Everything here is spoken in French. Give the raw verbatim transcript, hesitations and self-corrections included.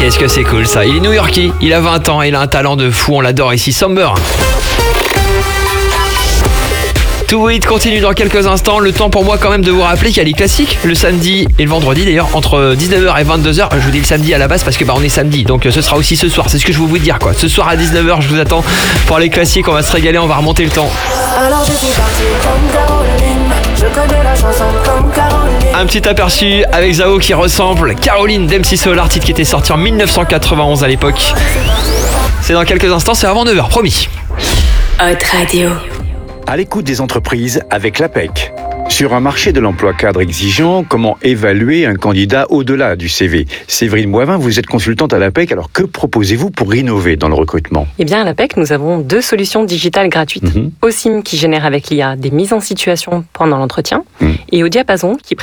Qu'est-ce que c'est cool ça. Il est new-yorkais, il a vingt ans, il a un talent de fou, on l'adore ici. Somber. Tout It continue dans quelques instants. Le temps pour moi quand même de vous rappeler qu'il y a les classiques le samedi et le vendredi d'ailleurs entre dix-neuf heures et vingt-deux heures. Je vous dis le samedi à la base parce que bah on est samedi, donc ce sera aussi ce soir. C'est ce que je veux vous dire quoi. Ce soir à dix-neuf heures je vous attends pour les classiques. On va se régaler, on va remonter le temps. Alors je suis parti comme Caroline. Je connais la chanson comme Caroline. Un petit aperçu avec Zao qui ressemble Caroline d'M C Solar, titre qui était sorti en dix-neuf cent quatre-vingt-onze à l'époque. C'est dans quelques instants, c'est avant neuf heures, promis. Hot Radio. À l'écoute des entreprises avec l'A P E C. Sur un marché de l'emploi cadre exigeant, comment évaluer un candidat au-delà du C V? Séverine Moivin, vous êtes consultante à l'A P E C, alors que proposez-vous pour innover dans le recrutement? Eh bien, à l'A P E C, nous avons deux solutions digitales gratuites. Mm-hmm. OSIM qui génère avec l'I A des mises en situation pendant l'entretien mm. et au Diapason qui